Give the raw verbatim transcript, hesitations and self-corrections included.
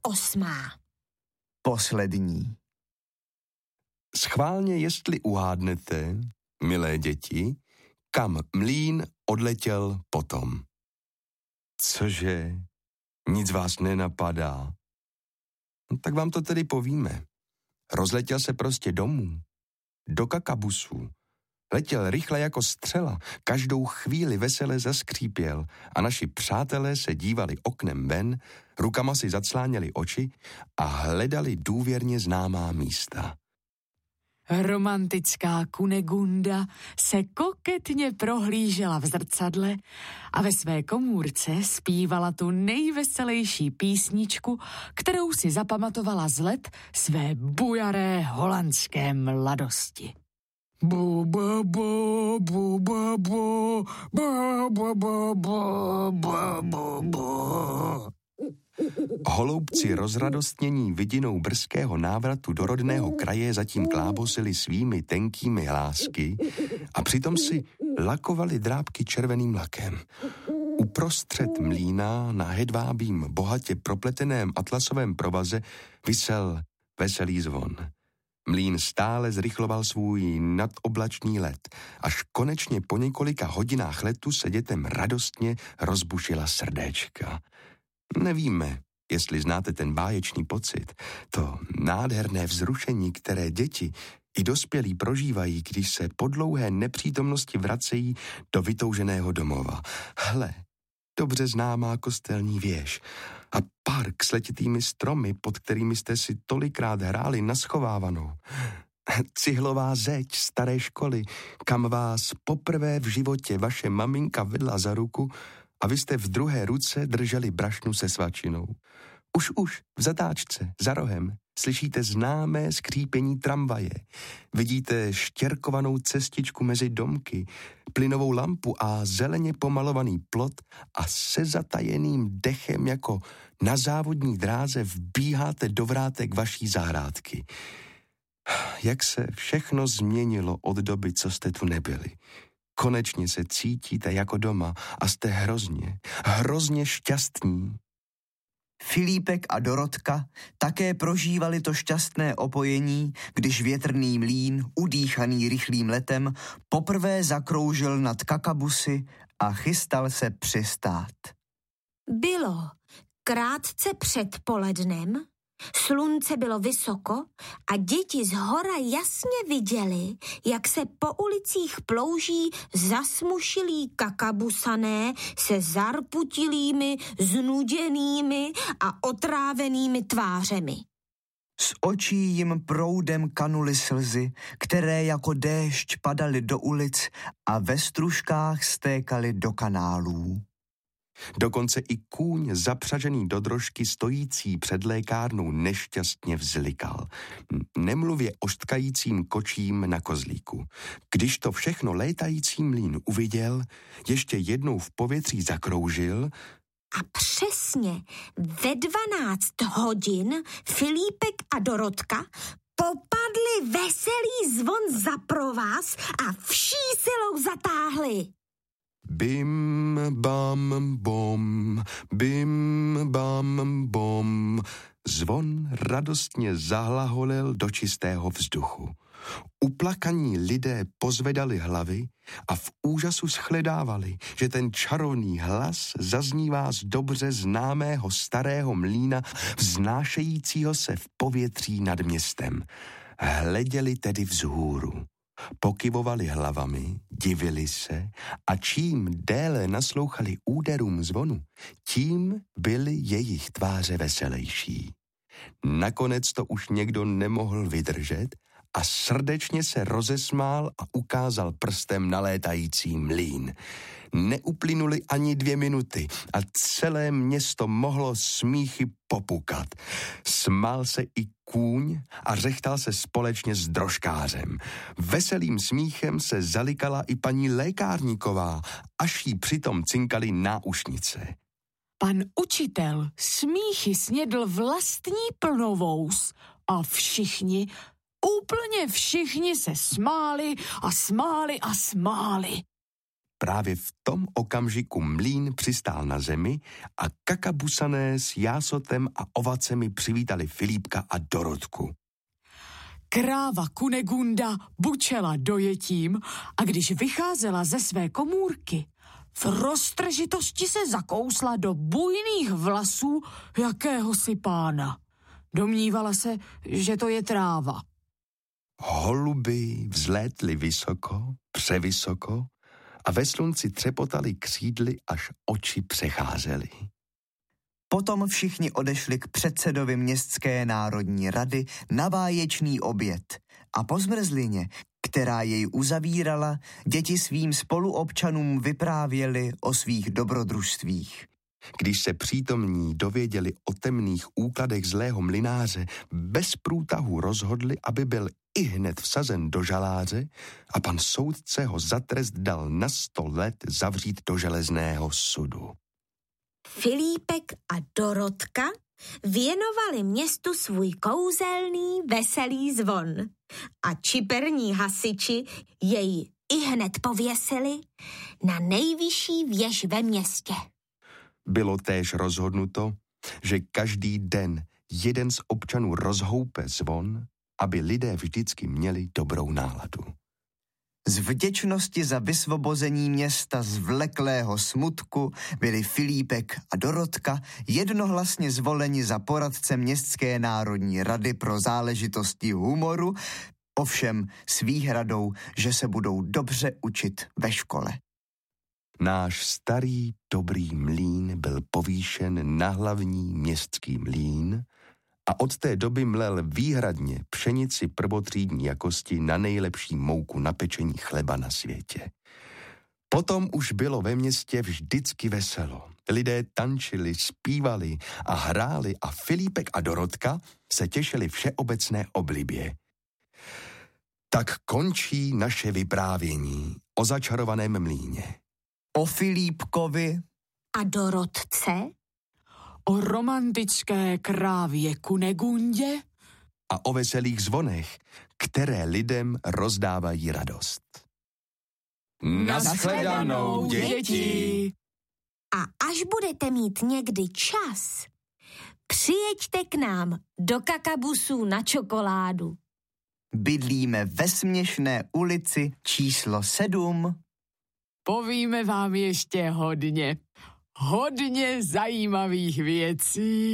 osmá. Poslední. Schválně, jestli uhádnete, milé děti, kam mlýn odletěl potom. Cože? Nic vás nenapadá? No, tak vám to tedy povíme. Rozletěl se prostě domů, do Kakabusů. Letěl rychle jako střela, každou chvíli vesele zaskřípěl a naši přátelé se dívali oknem ven, rukama si zacláněli oči a hledali důvěrně známá místa. Romantická Kunegunda se koketně prohlížela v zrcadle a ve své komůrce zpívala tu nejveselější písničku, kterou si zapamatovala z let své bujaré holandské mladosti. Bu, bu, bu, bu, bu, bu, bu, bu, bu, bu, bu, bu. Holoubci rozradostnění vidinou brzkého návratu do rodného kraje zatím klábosili svými tenkými hlásky a přitom si lakovali drápky červeným lakem. Uprostřed mlýna na hedvábím bohatě propleteném atlasovém provaze visel veselý zvon. Mlýn stále zrychloval svůj nadoblačný let, až konečně po několika hodinách letu se dětem radostně rozbušila srdéčka. Nevíme, jestli znáte ten báječný pocit, to nádherné vzrušení, které děti i dospělí prožívají, když se po dlouhé nepřítomnosti vracejí do vytouženého domova. Hle, dobře známá kostelní věž a park s letitými stromy, pod kterými jste si tolikrát hráli na schovávanou. Cihlová zeď staré školy, kam vás poprvé v životě vaše maminka vedla za ruku a vy jste v druhé ruce drželi brašnu se svačinou. Už, už, v zatáčce, za rohem, slyšíte známé skřípění tramvaje. Vidíte štěrkovanou cestičku mezi domky, plynovou lampu a zeleně pomalovaný plot a se zatajeným dechem jako na závodní dráze vbíháte do vrátek vaší zahrádky. Jak se všechno změnilo od doby, co jste tu nebyli. Konečně se cítíte jako doma a jste hrozně, hrozně šťastní. Filipek a Dorotka také prožívali to šťastné opojení, když větrný mlýn, udýchaný rychlým letem, poprvé zakroužil nad Kakabusy a chystal se přistát. Bylo krátce před polednem, slunce bylo vysoko a děti zhora jasně viděli, jak se po ulicích plouží zasmušilí Kakabusané se zarputilými, znuděnými a otrávenými tvářemi. Z očí jim proudem kanuly slzy, které jako déšť padaly do ulic a ve stružkách stékaly do kanálů. Dokonce i kůň zapřažený do drožky stojící před lékárnou nešťastně vzlikal. Nemluvě o štkajícím kočím na kozlíku. Když to všechno létající mlýn uviděl, ještě jednou v povětří zakroužil a přesně ve dvanáct hodin Filipek a Dorotka popadli veselý zvon za provaz a vší silou zatáhli. Bim, bam, bom, bim, bam, bom. Zvon radostně zahlaholil do čistého vzduchu. Uplakaní lidé pozvedali hlavy a v úžasu shledávali, že ten čarovný hlas zaznívá z dobře známého starého mlýna vznášejícího se v povětří nad městem. Hleděli tedy vzhůru. Pokyvovali hlavami, divili se a čím déle naslouchali úderům zvonu, tím byly jejich tváře veselější. Nakonec to už někdo nemohl vydržet a srdečně se rozesmál a ukázal prstem na létající mlýn. Neuplynuly ani dvě minuty a celé město mohlo smíchy popukat. Smál se i kůň a řechtal se společně s drožkářem. Veselým smíchem se zalikala i paní lékárníková, až jí přitom cinkaly náušnice. Pan učitel smíchy snědl vlastní plnovous a všichni, úplně všichni se smáli a smáli a smáli. Právě v tom okamžiku mlýn přistál na zemi a Kakabusané s jásotem a ovacemi přivítali Filípka a Dorotku. Kráva Kunegunda bučela dojetím a když vycházela ze své komůrky, v roztržitosti se zakousla do bujných vlasů jakéhosi pána. Domnívala se, že to je tráva. Holuby vzlétly vysoko, převysoko a ve slunci třepotali křídly, až oči přecházely. Potom všichni odešli k předsedovi Městské národní rady na báječný oběd a po zmrzlině, která jej uzavírala, děti svým spoluobčanům vyprávěly o svých dobrodružstvích. Když se přítomní dověděli o temných úkladech zlého mlynáře, bez průtahu rozhodli, aby byl ihned vsazen do žaláře a pan soudce ho za trest dal na sto let zavřít do železného sudu. Filípek a Dorotka věnovali městu svůj kouzelný, veselý zvon a čiperní hasiči jej ihned pověsili na nejvyšší věž ve městě. Bylo též rozhodnuto, že každý den jeden z občanů rozhoupe zvon, aby lidé vždycky měli dobrou náladu. Z vděčnosti za vysvobození města z vleklého smutku byli Filípek a Dorotka jednohlasně zvoleni za poradce Městské národní rady pro záležitosti humoru, ovšem s výhradou, že se budou dobře učit ve škole. Náš starý dobrý mlýn byl povýšen na hlavní městský mlýn a od té doby mlel výhradně pšenici prvotřídní jakosti na nejlepší mouku na pečení chleba na světě. Potom už bylo ve městě vždycky veselo. Lidé tančili, zpívali a hráli a Filípek a Dorotka se těšili všeobecné oblibě. Tak končí naše vyprávění o začarovaném mlýně. O Filípkovi A Dorotce? O romantické krávě Kunegundě? A o veselých zvonech, které lidem rozdávají radost. Nashledanou, děti! A až budete mít někdy čas, přijeďte k nám do Kakabusů na čokoládu. bydlíme ve Směšné ulici číslo sedm. Povíme vám ještě hodně, hodně zajímavých věcí.